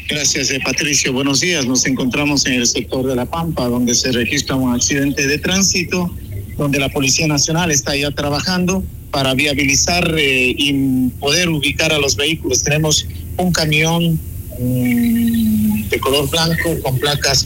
Gracias, Patricio. Buenos días. Nos encontramos en el sector de La Pampa, donde se registra un accidente de tránsito, donde la Policía Nacional está ya trabajando para viabilizar y poder ubicar a los vehículos. Tenemos un camión de color blanco con placas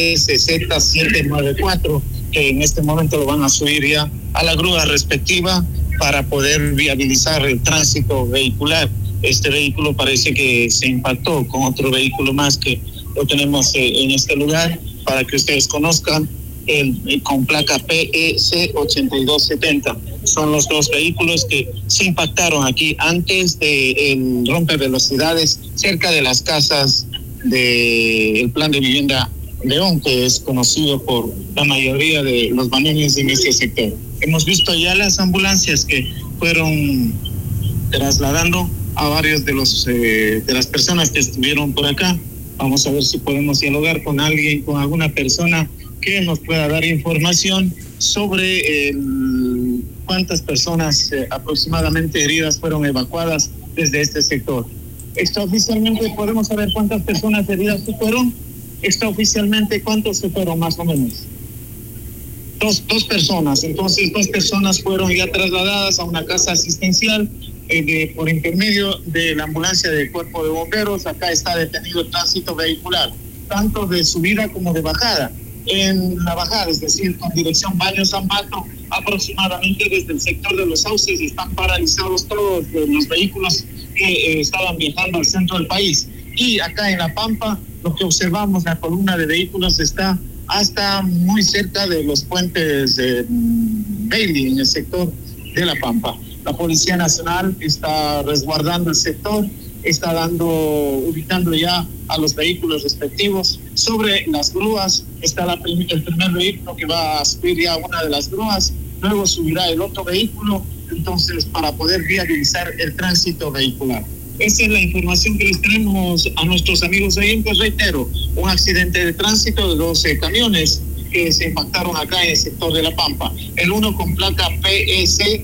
PSZ794, que en este momento lo van a subir ya a la grúa respectiva para poder viabilizar el tránsito vehicular. Este vehículo parece que se impactó con otro vehículo más que lo tenemos en este lugar, para que ustedes conozcan, con placa PEC 8270. Son los dos vehículos que se impactaron aquí antes del rompevelocidades cerca de las casas del Plan de Vivienda León, que es conocido por la mayoría de los baneños en este sector. Hemos visto ya las ambulancias que fueron trasladando a varios de las personas que estuvieron por acá. Vamos a ver si podemos dialogar con alguien, con alguna persona que nos pueda dar información sobre cuántas personas aproximadamente heridas fueron evacuadas desde este sector. Extraoficialmente podemos saber cuántas personas heridas se fueron. Extraoficialmente, ¿cuántos se fueron más o menos? Dos personas. Entonces, 2 personas fueron ya trasladadas a una casa asistencial por intermedio de la ambulancia del Cuerpo de Bomberos. Acá está detenido el tránsito vehicular, tanto de subida como de bajada. En la bajada, es decir, con dirección Baño San Bato, aproximadamente desde el sector de Los Sauces, están paralizados todos los vehículos que estaban viajando al centro del país. Y acá en La Pampa, lo que observamos, la columna de vehículos está hasta muy cerca de los puentes de Bailey, en el sector de La Pampa. La Policía Nacional está resguardando el sector, está ubicando ya a los vehículos respectivos. Sobre las grúas está el primer vehículo que va a subir ya una de las grúas, luego subirá el otro vehículo, entonces para poder viabilizar el tránsito vehicular. Esa es la información que les tenemos a nuestros amigos oyentes. Reitero, un accidente de tránsito de 12 camiones que se impactaron acá en el sector de La Pampa. El uno con placa PEC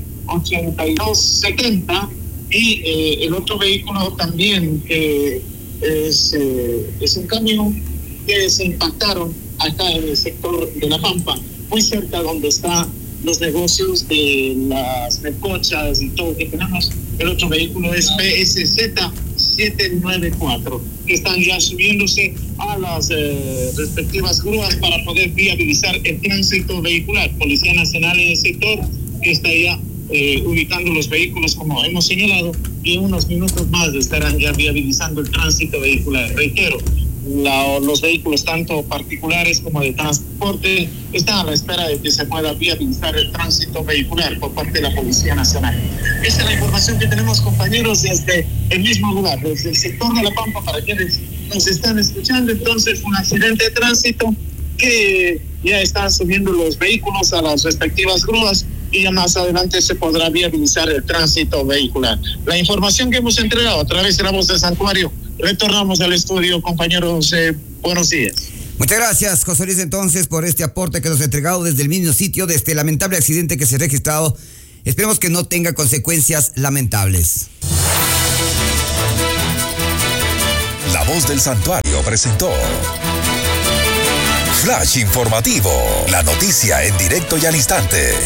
8270 y el otro vehículo también que es un camión que se impactaron acá en el sector de La Pampa, muy cerca donde están los negocios de las melcochas y todo que tenemos. El otro vehículo es PSZ 794, que están ya subiéndose a las respectivas grúas para poder viabilizar el tránsito vehicular. Policía Nacional en el sector que está ya ubicando los vehículos, como hemos señalado, y en unos minutos más estarán ya viabilizando el tránsito vehicular. Reitero, los vehículos tanto particulares como de transporte están a la espera de que se pueda viabilizar el tránsito vehicular por parte de la Policía Nacional. Esta es la información que tenemos, compañeros, desde el mismo lugar, desde el sector de La Pampa, para quienes nos están escuchando. Entonces, un accidente de tránsito que ya están subiendo los vehículos a las respectivas grúas y ya más adelante se podrá viabilizar el tránsito vehicular. La información que hemos entregado a través de la Voz del Santuario. Retornamos al estudio, compañeros. Buenos días. Muchas gracias, José Luis, entonces, por este aporte que nos ha entregado desde el mismo sitio de este lamentable accidente que se ha registrado. Esperemos que no tenga consecuencias lamentables. La Voz del Santuario presentó Flash Informativo, la noticia en directo y al instante.